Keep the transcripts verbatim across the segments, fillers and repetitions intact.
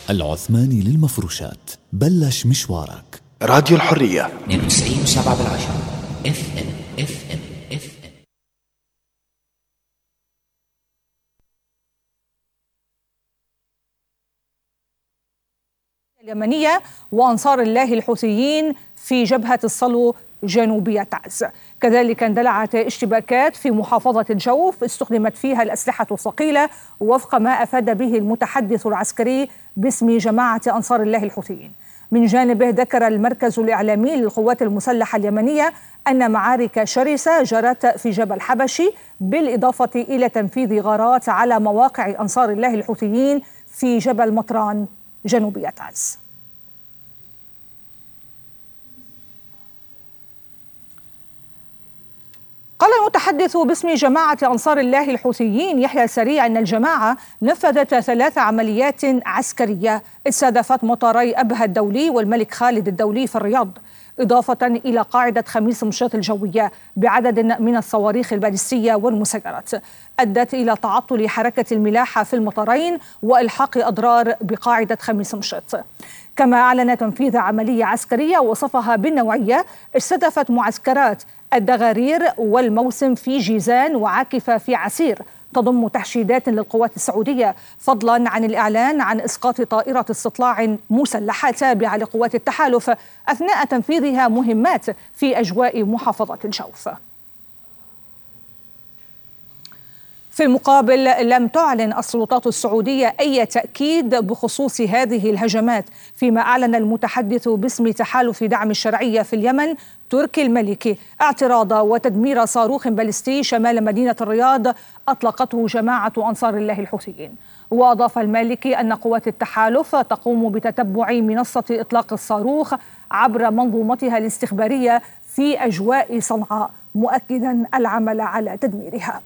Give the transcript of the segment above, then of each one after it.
العثماني للمفروشات، بلش مشوارك. راديو الحرية اثنين وتسعين وسبعة بالعشرة اف ام اف ام اف ام. اليمنية وأنصار الله الحوثيين في جبهة الصلو جنوبية تعز. كذلك اندلعت اشتباكات في محافظة الجوف استخدمت فيها الأسلحة الثقيلة وفق ما أفاد به المتحدث العسكري باسم جماعة أنصار الله الحوثيين. من جانبه ذكر المركز الإعلامي للقوات المسلحة اليمنية أن معارك شرسة جرت في جبل حبشي، بالإضافة إلى تنفيذ غارات على مواقع أنصار الله الحوثيين في جبل مطران جنوبية تعز. قال المتحدث باسم جماعة أنصار الله الحوثيين يحيى سريع أن الجماعة نفذت ثلاث عمليات عسكرية استهدفت مطاري أبها الدولي والملك خالد الدولي في الرياض، إضافة إلى قاعدة خميس مشيط الجوية بعدد من الصواريخ البالستية والمسيرات أدت إلى تعطل حركة الملاحة في المطارين وإلحاق أضرار بقاعدة خميس مشيط. كما أعلن تنفيذ عملية عسكرية وصفها بالنوعية استهدفت معسكرات الدغارير والموسم في جيزان وعاكفة في عسير، تضم تحشيدات للقوات السعودية، فضلا عن الإعلان عن إسقاط طائرة استطلاع مسلحة تابعة لقوات التحالف أثناء تنفيذها مهمات في أجواء محافظة الجوف. في المقابل لم تعلن السلطات السعودية أي تأكيد بخصوص هذه الهجمات، فيما أعلن المتحدث باسم تحالف دعم الشرعية في اليمن تركي الملكي اعتراض وتدمير صاروخ باليستي شمال مدينة الرياض أطلقته جماعة أنصار الله الحوثيين. وأضاف المالكي أن قوات التحالف تقوم بتتبع منصة إطلاق الصاروخ عبر منظومتها الاستخبارية في أجواء صنعاء، مؤكدا العمل على تدميرها.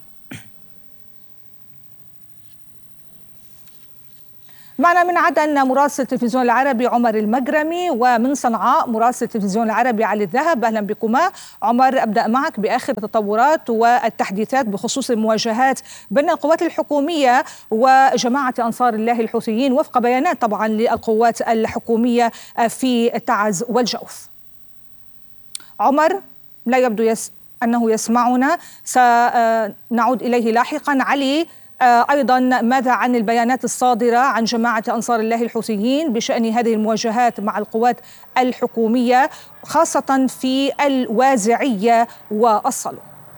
معنا من عدن مراسل التلفزيون العربي عمر المجرمي، ومن صنعاء مراسل التلفزيون العربي علي الذهب. أهلا بكما. عمر، أبدأ معك بآخر التطورات والتحديثات بخصوص المواجهات بين القوات الحكومية وجماعة أنصار الله الحوثيين وفق بيانات طبعا للقوات الحكومية في تعز والجوف. عمر لا يبدو يس أنه يسمعنا، سنعود إليه لاحقا. علي، أيضا ماذا عن البيانات الصادرة عن جماعة أنصار الله الحوثيين بشأن هذه المواجهات مع القوات الحكومية خاصة في الوازعية والصلو؟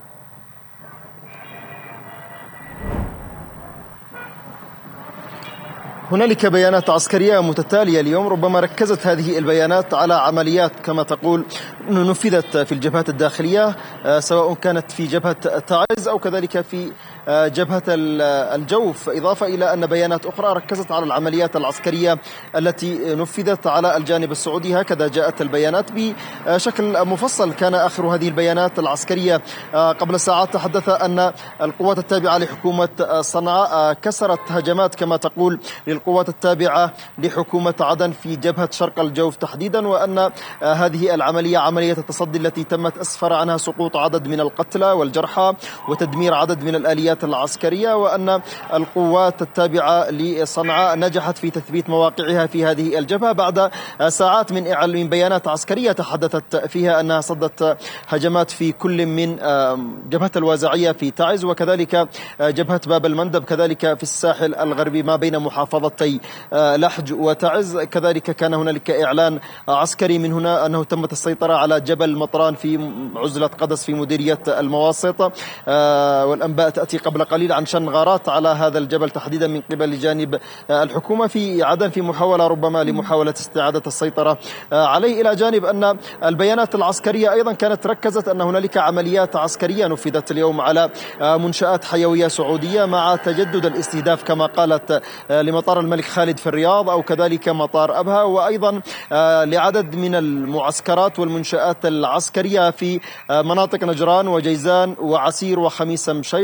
هنالك بيانات عسكرية متتالية اليوم، ربما ركزت هذه البيانات على عمليات كما تقول نفذت في الجبهات الداخلية، سواء كانت في جبهة تعز أو كذلك في جبهة الجوف، إضافة إلى أن بيانات أخرى ركزت على العمليات العسكرية التي نفذت على الجانب السعودي. هكذا جاءت البيانات بشكل مفصل. كان آخر هذه البيانات العسكرية قبل ساعات تحدث أن القوات التابعة لحكومة صنعاء كسرت هجمات كما تقول للقوات التابعة لحكومة عدن في جبهة شرق الجوف تحديدا، وأن هذه العملية عملية التصدي التي تمت أسفر عنها سقوط عدد من القتلى والجرحى وتدمير عدد من الآليات العسكرية، وأن القوات التابعة لصنعاء نجحت في تثبيت مواقعها في هذه الجبهة بعد ساعات من من بيانات عسكرية تحدثت فيها أنها صدت هجمات في كل من جبهة الوازعية في تعز وكذلك جبهة باب المندب، كذلك في الساحل الغربي ما بين محافظتي لحج وتعز. كذلك كان هنالك إعلان عسكري من هنا أنه تمت السيطرة على جبل مطران في عزلة قدس في مديرية المواسط، والأنباء تأتي قبل قليل عن شن غارات على هذا الجبل تحديدا من قبل جانب الحكومة في عدن في محاولة ربما لمحاولة استعادة السيطرة عليه. إلى جانب أن البيانات العسكرية أيضا كانت ركزت أن هنالك عمليات عسكرية نفذت اليوم على منشآت حيوية سعودية مع تجدد الاستهداف كما قالت لمطار الملك خالد في الرياض أو كذلك مطار أبها، وأيضا لعدد من المعسكرات والمنشآت العسكرية في مناطق نجران وجيزان وعسير وخميس مشيط.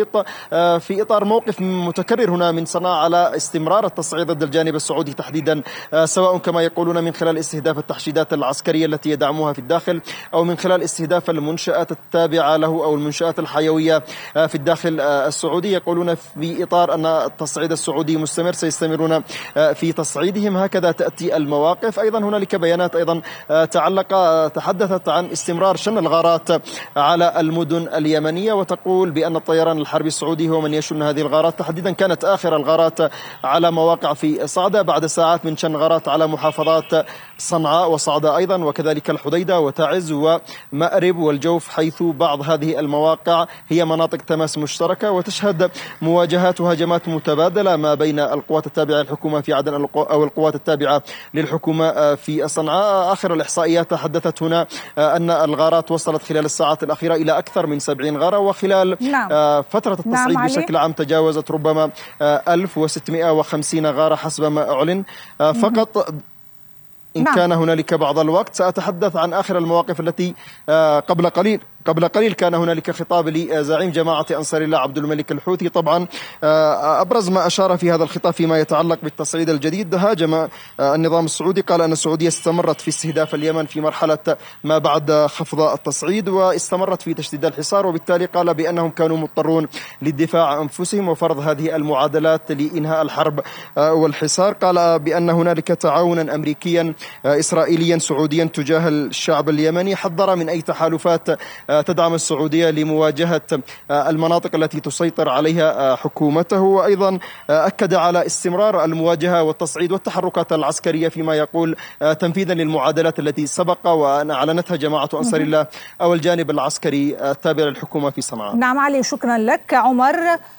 في إطار موقف متكرر هنا من صنعاء على استمرار التصعيد ضد الجانب السعودي تحديدا، سواء كما يقولون من خلال استهداف التحشيدات العسكرية التي يدعموها في الداخل، أو من خلال استهداف المنشآت التابعة له أو المنشآت الحيوية في الداخل السعودي. يقولون في إطار أن التصعيد السعودي مستمر سيستمرون في تصعيدهم. هكذا تأتي المواقف. أيضا هنالك بيانات أيضا تعلق تحدثت عن استمرار شن الغارات على المدن اليمنية، وتقول بأن الطيران الحربي السعودي هو من يشن هذه الغارات. تحديدا كانت آخر الغارات على مواقع في صعدة بعد ساعات من شن غارات على محافظات صنعاء وصعدة أيضا، وكذلك الحديدة وتعز ومأرب والجوف، حيث بعض هذه المواقع هي مناطق تماس مشتركة وتشهد مواجهات وهجمات متبادلة ما بين القوات التابعة للحكومة في عدن أو القوات التابعة للحكومة في صنعاء. آخر الإحصائيات تحدثت هنا أن الغارات وصلت خلال الساعات الأخيرة إلى أكثر من سبعين غارة، وخلال نعم. فترة التصعيد نعم بشكل عام تجاوزت ربما ألف وستمائة وخمسين غارة حسب ما أعلن فقط. إن نعم. كان هنالك بعض الوقت سأتحدث عن آخر المواقف التي قبل قليل قبل قليل كان هنالك خطاب لزعيم جماعة أنصار الله عبد الملك الحوثي. طبعا أبرز ما أشار في هذا الخطاب فيما يتعلق بالتصعيد الجديد، هاجم النظام السعودي، قال أن السعودية استمرت في استهداف اليمن في مرحلة ما بعد خفض التصعيد، واستمرت في تشديد الحصار، وبالتالي قال بأنهم كانوا مضطرون للدفاع عن أنفسهم وفرض هذه المعادلات لإنهاء الحرب والحصار. قال بأن هنالك تعاونا أمريكيا إسرائيليا سعوديا تجاه الشعب اليمني، حذر من أي تحالفات تدعم السعودية لمواجهة المناطق التي تسيطر عليها حكومته، وأيضا أكد على استمرار المواجهة والتصعيد والتحركات العسكرية فيما يقول تنفيذا للمعادلات التي سبق وأن أعلنتها جماعة أنصار الله أو الجانب العسكري التابع للحكومة في صنعاء. نعم علي، شكرا لك. عمر،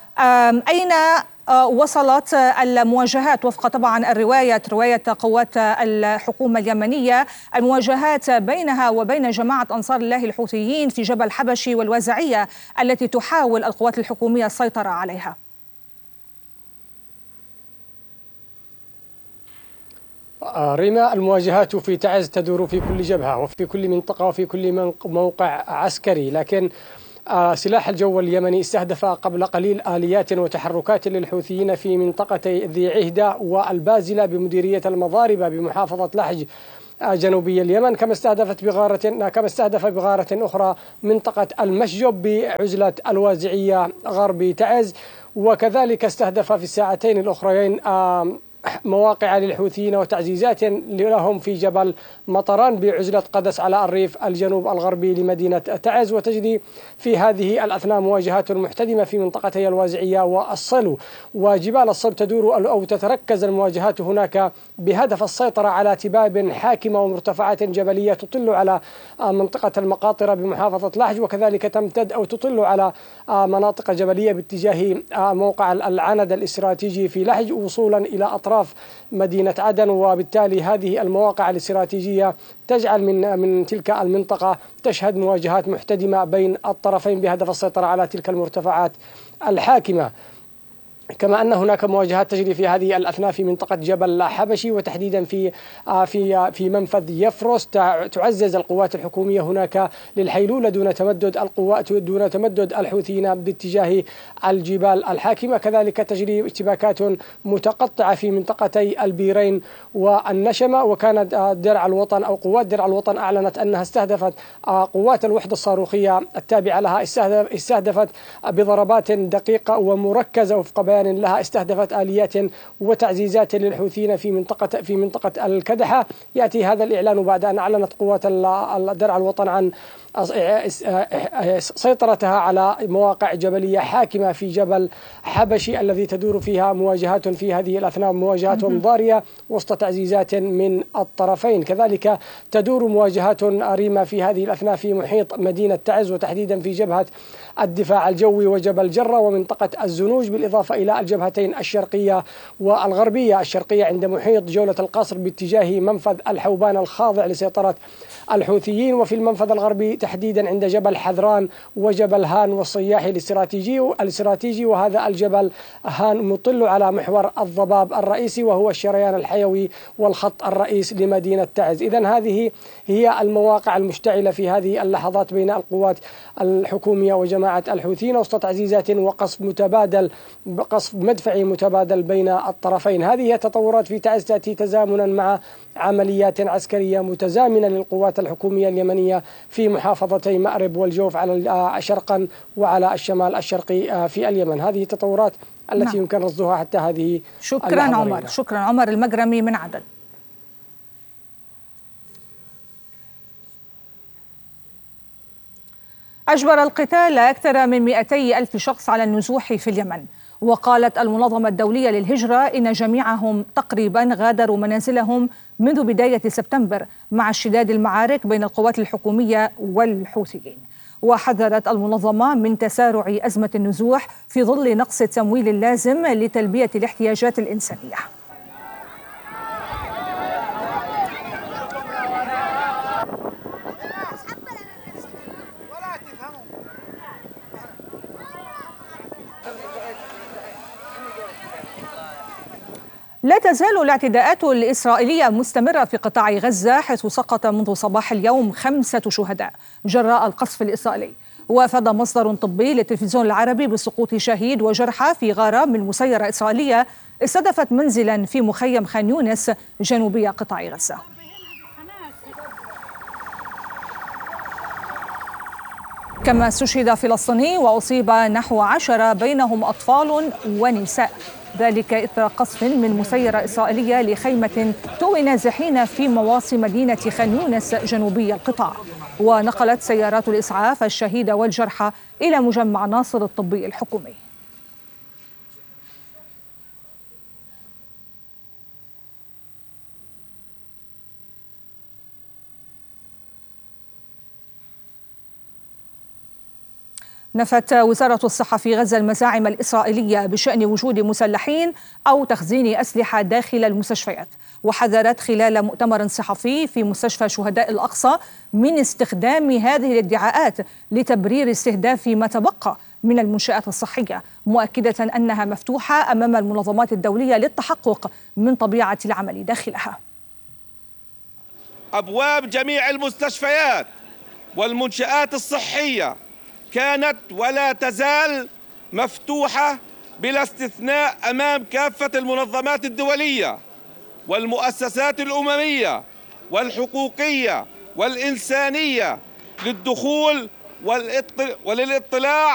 أين وصلت المواجهات وفق طبعا الرواية رواية قوات الحكومة اليمنية، المواجهات بينها وبين جماعة أنصار الله الحوثيين في جبل حبشي والوازعية التي تحاول القوات الحكومية السيطرة عليها؟ ريما، المواجهات في تعز تدور في كل جبهة وفي كل منطقة وفي كل موقع عسكري، لكن سلاح الجو اليمني استهدف قبل قليل آليات وتحركات للحوثيين في منطقتي ذي عهدة والبازلة بمديرية المضاربة بمحافظة لحج جنوبي اليمن، كما استهدفت بغارة كما استهدف بغارة أخرى منطقة المشجب بعزلة الوازعية غرب تعز، وكذلك استهدف في الساعتين الأخريين مواقع للحوثيين وتعزيزات لهم في جبل مطران بعزلة قدس على الريف الجنوب الغربي لمدينة تعز. وتجري في هذه الأثناء مواجهات محتدمة في منطقتي الوازعية والصلو وجبال الصلب، تدور أو تتركز المواجهات هناك بهدف السيطرة على تباب حاكمة ومرتفعات جبلية تطل على منطقة المقاطرة بمحافظة لحج، وكذلك تمتد أو تطل على مناطق جبلية باتجاه موقع العند الاستراتيجي في لحج وصولا إلى أطراف مدينة عدن. وبالتالي هذه المواقع الاستراتيجية تجعل من من تلك المنطقة تشهد مواجهات محتدمة بين الطرفين بهدف السيطرة على تلك المرتفعات الحاكمة. كما أن هناك مواجهات تجري في هذه الأثناء في منطقة جبل حبشي، وتحديدا في في في منفذ يفرس. تعزز القوات الحكومية هناك للحيلولة دون تمدد القوات دون تمدد الحوثيين باتجاه الجبال الحاكمة. كذلك تجري اشتباكات متقطعة في منطقتي البيرين والنشمة، وكانت درع الوطن أو قوات درع الوطن أعلنت أنها استهدفت قوات الوحدة الصاروخية التابعة لها، استهدفت بضربات دقيقة ومركزة وفق بيان لها، استهدفت آليات وتعزيزات للحوثيين في منطقة في منطقة الكدحة. يأتي هذا الإعلان بعد أن أعلنت قوات درع الوطن عن سيطرتها على مواقع جبلية حاكمة في جبل حبشي الذي تدور فيها مواجهات في هذه الأثناء، مواجهات ضارية وسط تعزيزات من الطرفين. كذلك تدور مواجهات ريمة في هذه الأثناء في محيط مدينة تعز، وتحديدا في جبهة الدفاع الجوي وجبل جرة ومنطقة الزنوج، بالإضافة إلى الجبهتين الشرقية والغربية. الشرقية عند محيط جولة القصر باتجاه منفذ الحوبان الخاضع لسيطرة الحوثيين، وفي المنفذ الغربي تحديدا عند جبل حذران وجبل هان والصياحي الاستراتيجي الاستراتيجي وهذا الجبل هان مطل على محور الضباب الرئيسي وهو الشريان الحيوي والخط الرئيس لمدينة تعز. إذن هذه هي المواقع المشتعلة في هذه اللحظات بين القوات الحكومية وجماعة الحوثيين وسط تعزيزات وقصف متبادل قصف مدفعي متبادل بين الطرفين. هذه التطورات في تعز تأتي تزامنا مع عمليات عسكرية متزامنة للقوات الحكومية اليمنية في محافظتي مأرب والجوف على شرقا وعلى الشمال الشرقي في اليمن. هذه التطورات التي نعم. يمكن رصدها حتى هذه. شكرا عمر. شكرا عمر المجرمي من عدن. أجبر القتال أكثر من مئتي ألف شخص على النزوح في اليمن، وقالت المنظمة الدولية للهجرة إن جميعهم تقريبا غادروا منازلهم منذ بداية سبتمبر مع اشتداد المعارك بين القوات الحكومية والحوثيين. وحذرت المنظمة من تسارع أزمة النزوح في ظل نقص التمويل اللازم لتلبية الاحتياجات الإنسانية. لا تزال الاعتداءات الإسرائيلية مستمرة في قطاع غزة، حيث سقط منذ صباح اليوم خمسة شهداء جراء القصف الإسرائيلي. وأفاد مصدر طبي للتلفزيون العربي بسقوط شهيد وجرحى في غارة من مسيرة إسرائيلية استهدفت منزلا في مخيم خان يونس جنوبي قطاع غزة. كما استشهد فلسطيني وأصيب نحو عشرة بينهم أطفال ونساء، ذلك إثر قصف من مسيرة إسرائيلية لخيمة تؤوي نازحين في مواصي مدينة خان يونس جنوبي القطاع. ونقلت سيارات الإسعاف الشهيد والجرحى إلى مجمع ناصر الطبي الحكومي. نفت وزارة الصحة في غزة المزاعم الإسرائيلية بشأن وجود مسلحين أو تخزين أسلحة داخل المستشفيات، وحذرت خلال مؤتمر صحفي في مستشفى شهداء الأقصى من استخدام هذه الادعاءات لتبرير استهداف ما تبقى من المنشآت الصحية، مؤكدة أنها مفتوحة أمام المنظمات الدولية للتحقق من طبيعة العمل داخلها. أبواب جميع المستشفيات والمنشآت الصحية كانت ولا تزال مفتوحة بلا استثناء أمام كافة المنظمات الدولية والمؤسسات الأممية والحقوقية والإنسانية للدخول وللاطلاع